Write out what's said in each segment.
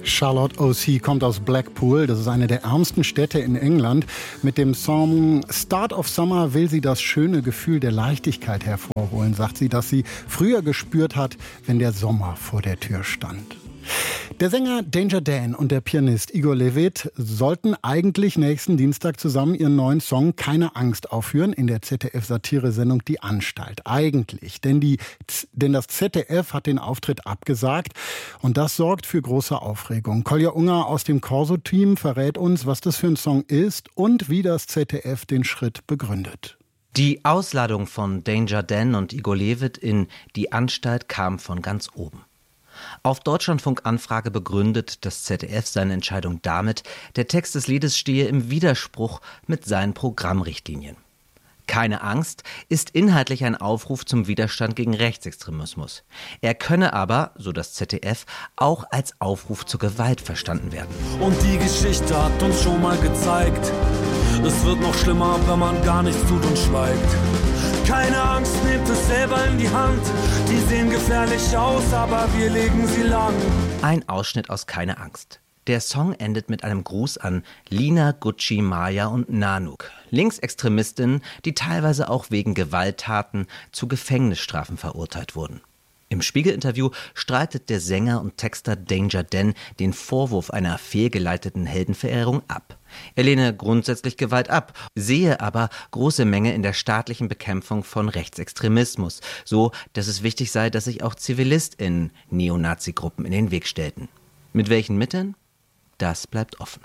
Charlotte O.C. kommt aus Blackpool, das ist eine der ärmsten Städte in England. Mit dem Song Start of Summer will sie das schöne Gefühl der Leichtigkeit hervorholen, sagt sie, das sie früher gespürt hat, wenn der Sommer vor der Tür stand. Der Sänger Danger Dan und der Pianist Igor Levit sollten eigentlich nächsten Dienstag zusammen ihren neuen Song Keine Angst aufführen in der ZDF-Satire-Sendung Die Anstalt. Eigentlich, denn das ZDF hat den Auftritt abgesagt und das sorgt für große Aufregung. Kolja Unger aus dem Corso-Team verrät uns, was das für ein Song ist und wie das ZDF den Schritt begründet. Die Ausladung von Danger Dan und Igor Levit in Die Anstalt kam von ganz oben. Auf Deutschlandfunk-Anfrage begründet das ZDF seine Entscheidung damit, der Text des Liedes stehe im Widerspruch mit seinen Programmrichtlinien. Keine Angst ist inhaltlich ein Aufruf zum Widerstand gegen Rechtsextremismus. Er könne aber, so das ZDF, auch als Aufruf zur Gewalt verstanden werden. Und die Geschichte hat uns schon mal gezeigt, es wird noch schlimmer, wenn man gar nichts tut und schweigt. Keine Angst, nehmt es selber in die Hand. Die sehen gefährlich aus, aber wir legen sie lang. Ein Ausschnitt aus Keine Angst. Der Song endet mit einem Gruß an Lina, Gucci, Maya und Nanook. Linksextremistinnen, die teilweise auch wegen Gewalttaten zu Gefängnisstrafen verurteilt wurden. Im Spiegel-Interview streitet der Sänger und Texter Danger Dan den Vorwurf einer fehlgeleiteten Heldenverehrung ab. Er lehne grundsätzlich Gewalt ab, sehe aber große Mängel in der staatlichen Bekämpfung von Rechtsextremismus, so dass es wichtig sei, dass sich auch ZivilistInnen Neonazi-Gruppen in den Weg stellten. Mit welchen Mitteln? Das bleibt offen.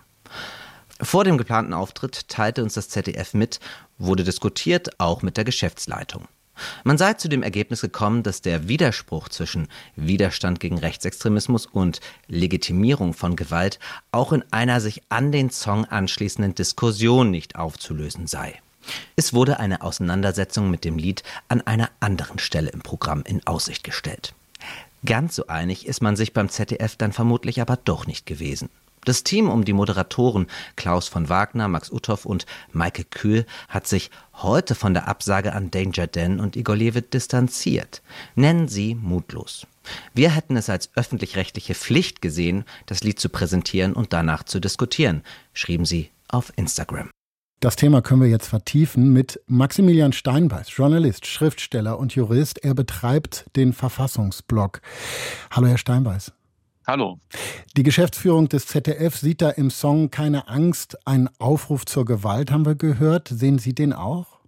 Vor dem geplanten Auftritt teilte uns das ZDF mit, wurde diskutiert, auch mit der Geschäftsleitung. Man sei zu dem Ergebnis gekommen, dass der Widerspruch zwischen Widerstand gegen Rechtsextremismus und Legitimierung von Gewalt auch in einer sich an den Song anschließenden Diskussion nicht aufzulösen sei. Es wurde eine Auseinandersetzung mit dem Lied an einer anderen Stelle im Programm in Aussicht gestellt. Ganz so einig ist man sich beim ZDF dann vermutlich aber doch nicht gewesen. Das Team um die Moderatoren Klaus von Wagner, Max Uthoff und Maike Kühl hat sich heute von der Absage an Danger Dan und Igor Levit distanziert. Nennen sie mutlos. Wir hätten es als öffentlich-rechtliche Pflicht gesehen, das Lied zu präsentieren und danach zu diskutieren, schrieben sie auf Instagram. Das Thema können wir jetzt vertiefen mit Maximilian Steinbeiß, Journalist, Schriftsteller und Jurist. Er betreibt den Verfassungsblog. Hallo, Herr Steinbeiß. Hallo. Die Geschäftsführung des ZDF sieht da im Song Keine Angst einen Aufruf zur Gewalt, haben wir gehört. Sehen Sie den auch?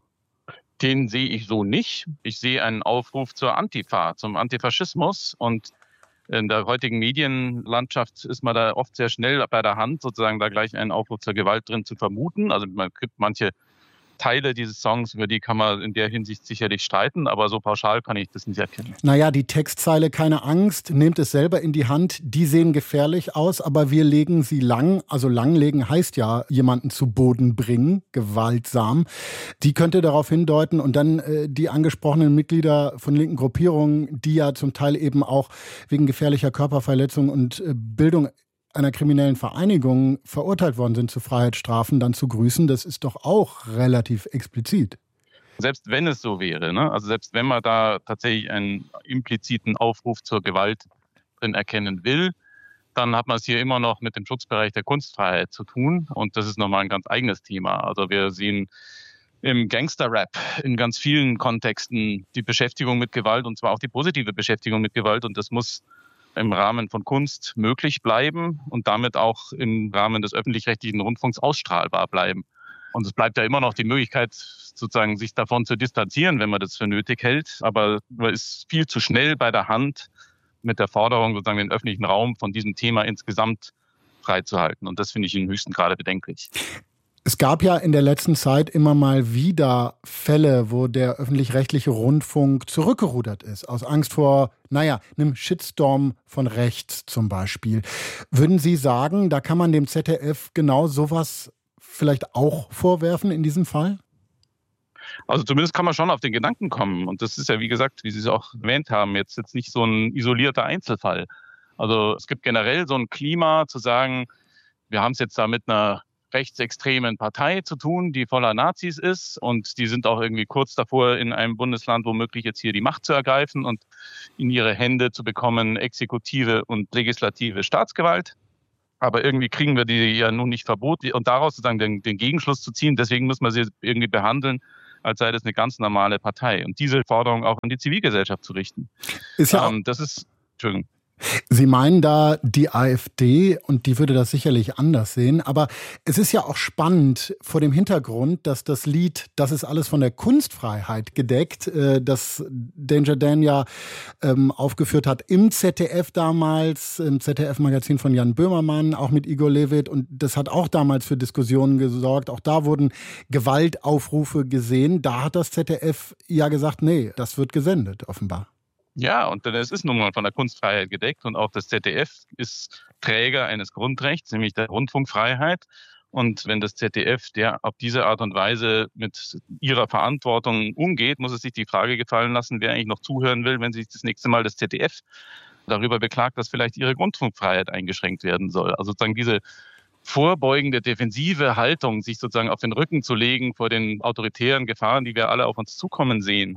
Den sehe ich so nicht. Ich sehe einen Aufruf zur Antifa, zum Antifaschismus. Und in der heutigen Medienlandschaft ist man da oft sehr schnell bei der Hand, sozusagen da gleich einen Aufruf zur Gewalt drin zu vermuten. Also man gibt manche Teile dieses Songs, über die kann man in der Hinsicht sicherlich streiten, aber so pauschal kann ich das nicht erkennen. Naja, die Textzeile Keine Angst, nehmt es selber in die Hand, die sehen gefährlich aus, aber wir legen sie lang. Also langlegen heißt ja, jemanden zu Boden bringen, gewaltsam. Die könnte darauf hindeuten und dann die angesprochenen Mitglieder von linken Gruppierungen, die ja zum Teil eben auch wegen gefährlicher Körperverletzung und Bildung einer kriminellen Vereinigung verurteilt worden sind zu Freiheitsstrafen, dann zu grüßen, das ist doch auch relativ explizit. Selbst wenn es so wäre, ne? Also selbst wenn man da tatsächlich einen impliziten Aufruf zur Gewalt drin erkennen will, dann hat man es hier immer noch mit dem Schutzbereich der Kunstfreiheit zu tun. Und das ist nochmal ein ganz eigenes Thema. Also wir sehen im Gangster-Rap in ganz vielen Kontexten die Beschäftigung mit Gewalt und zwar auch die positive Beschäftigung mit Gewalt. Und das muss im Rahmen von Kunst möglich bleiben und damit auch im Rahmen des öffentlich-rechtlichen Rundfunks ausstrahlbar bleiben. Und es bleibt ja immer noch die Möglichkeit, sozusagen sich davon zu distanzieren, wenn man das für nötig hält. Aber man ist viel zu schnell bei der Hand mit der Forderung, sozusagen den öffentlichen Raum von diesem Thema insgesamt freizuhalten. Und das finde ich im höchsten Grade bedenklich. Es gab ja in der letzten Zeit immer mal wieder Fälle, wo der öffentlich-rechtliche Rundfunk zurückgerudert ist, aus Angst vor, einem Shitstorm von rechts zum Beispiel. Würden Sie sagen, da kann man dem ZDF genau sowas vielleicht auch vorwerfen in diesem Fall? Also zumindest kann man schon auf den Gedanken kommen. Und das ist ja, wie gesagt, wie Sie es auch erwähnt haben, jetzt nicht so ein isolierter Einzelfall. Also es gibt generell so ein Klima zu sagen, wir haben es jetzt da mit einer rechtsextremen Partei zu tun, die voller Nazis ist und die sind auch irgendwie kurz davor, in einem Bundesland womöglich jetzt hier die Macht zu ergreifen und in ihre Hände zu bekommen Exekutive und legislative Staatsgewalt. Aber irgendwie kriegen wir die ja nun nicht verboten und daraus sozusagen den Gegenschluss zu ziehen. Deswegen müssen wir sie irgendwie behandeln, als sei das eine ganz normale Partei. Und diese Forderung auch an die Zivilgesellschaft zu richten. Ist ja Entschuldigung. Sie meinen da die AfD und die würde das sicherlich anders sehen. Aber es ist ja auch spannend vor dem Hintergrund, dass das Lied, das ist alles von der Kunstfreiheit gedeckt, das Danger Dan ja aufgeführt hat im ZDF damals, im ZDF-Magazin von Jan Böhmermann, auch mit Igor Levit. Und das hat auch damals für Diskussionen gesorgt. Auch da wurden Gewaltaufrufe gesehen. Da hat das ZDF ja gesagt, nee, das wird gesendet, offenbar. Ja, und es ist nun mal von der Kunstfreiheit gedeckt und auch das ZDF ist Träger eines Grundrechts, nämlich der Rundfunkfreiheit. Und wenn das ZDF auf diese Art und Weise mit ihrer Verantwortung umgeht, muss es sich die Frage gefallen lassen, wer eigentlich noch zuhören will, wenn sich das nächste Mal das ZDF darüber beklagt, dass vielleicht ihre Rundfunkfreiheit eingeschränkt werden soll. Also sozusagen diese vorbeugende, defensive Haltung, sich sozusagen auf den Rücken zu legen vor den autoritären Gefahren, die wir alle auf uns zukommen sehen.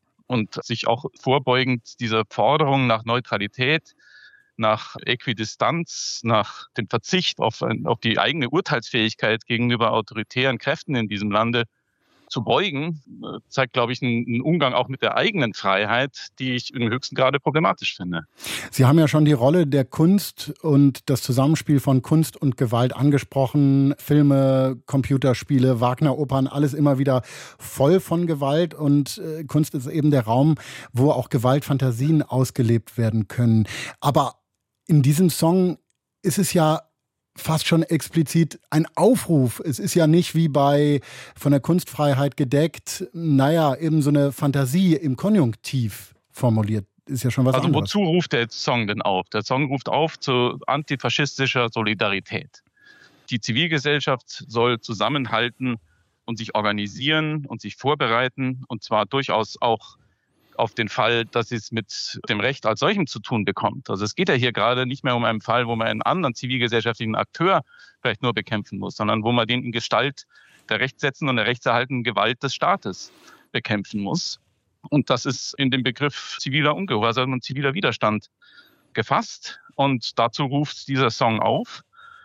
Und sich auch vorbeugend dieser Forderung nach Neutralität, nach Äquidistanz, nach dem Verzicht auf die eigene Urteilsfähigkeit gegenüber autoritären Kräften in diesem Lande zu beugen, zeigt, glaube ich, einen Umgang auch mit der eigenen Freiheit, die ich im höchsten Grade problematisch finde. Sie haben ja schon die Rolle der Kunst und das Zusammenspiel von Kunst und Gewalt angesprochen. Filme, Computerspiele, Wagner-Opern, alles immer wieder voll von Gewalt. Und Kunst ist eben der Raum, wo auch Gewaltfantasien ausgelebt werden können. Aber in diesem Song ist es ja fast schon explizit ein Aufruf. Es ist ja nicht wie bei von der Kunstfreiheit gedeckt, eben so eine Fantasie im Konjunktiv formuliert. Ist ja schon was anderes. Also wozu ruft der Song denn auf? Der Song ruft auf zu antifaschistischer Solidarität. Die Zivilgesellschaft soll zusammenhalten und sich organisieren und sich vorbereiten und zwar durchaus auch auf den Fall, dass es mit dem Recht als solchem zu tun bekommt. Also es geht ja hier gerade nicht mehr um einen Fall, wo man einen anderen zivilgesellschaftlichen Akteur vielleicht nur bekämpfen muss, sondern wo man den in Gestalt der Rechtsetzenden und der rechtserhaltenden Gewalt des Staates bekämpfen muss. Und das ist in dem Begriff ziviler Ungehorsam und ziviler Widerstand gefasst. Und dazu ruft dieser Song auf.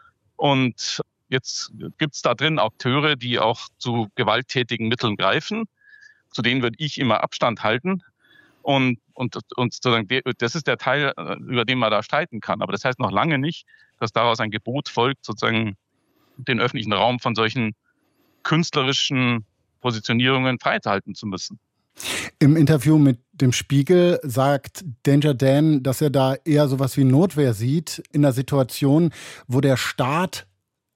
Und jetzt gibt es da drin Akteure, die auch zu gewalttätigen Mitteln greifen. Zu denen würde ich immer Abstand halten. Und sozusagen das ist der Teil, über den man da streiten kann. Aber das heißt noch lange nicht, dass daraus ein Gebot folgt, sozusagen den öffentlichen Raum von solchen künstlerischen Positionierungen freihalten zu müssen. Im Interview mit dem Spiegel sagt Danger Dan, dass er da eher sowas wie Notwehr sieht in einer Situation, wo der Staat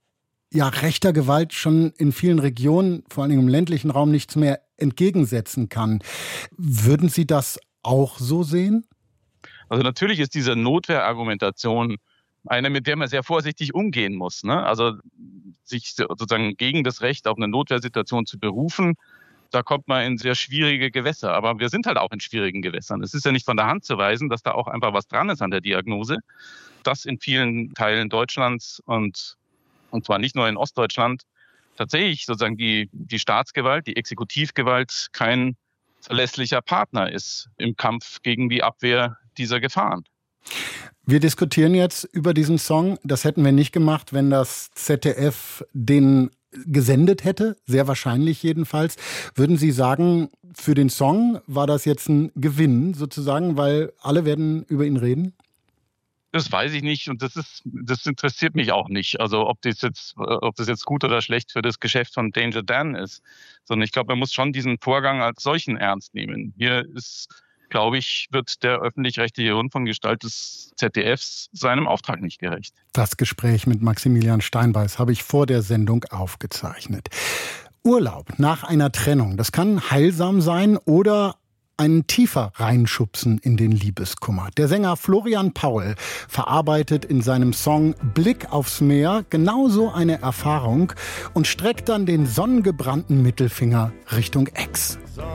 rechter Gewalt schon in vielen Regionen, vor allem im ländlichen Raum, nichts mehr entgegensetzen kann. Würden Sie das auch so sehen? Also natürlich ist diese Notwehrargumentation eine, mit der man sehr vorsichtig umgehen muss. Ne? Also sich sozusagen gegen das Recht auf eine Notwehrsituation zu berufen, da kommt man in sehr schwierige Gewässer. Aber wir sind halt auch in schwierigen Gewässern. Es ist ja nicht von der Hand zu weisen, dass da auch einfach was dran ist an der Diagnose, dass in vielen Teilen Deutschlands und zwar nicht nur in Ostdeutschland, tatsächlich sozusagen die Staatsgewalt, die Exekutivgewalt kein verlässlicher Partner ist im Kampf gegen die Abwehr dieser Gefahren. Wir diskutieren jetzt über diesen Song. Das hätten wir nicht gemacht, wenn das ZDF den gesendet hätte, sehr wahrscheinlich jedenfalls. Würden Sie sagen, für den Song war das jetzt ein Gewinn sozusagen, weil alle werden über ihn reden? Das weiß ich nicht und das interessiert mich auch nicht. Also ob das jetzt gut oder schlecht für das Geschäft von Danger Dan ist. Sondern ich glaube, man muss schon diesen Vorgang als solchen ernst nehmen. Hier ist, glaube ich, wird der öffentlich-rechtliche Rundfunkgestalt des ZDFs seinem Auftrag nicht gerecht. Das Gespräch mit Maximilian Steinbeiß habe ich vor der Sendung aufgezeichnet. Urlaub nach einer Trennung, das kann heilsam sein oder einen tiefer reinschubsen in den Liebeskummer. Der Sänger Florian Paul verarbeitet in seinem Song Blick aufs Meer genauso eine Erfahrung und streckt dann den sonnengebrannten Mittelfinger Richtung Ex.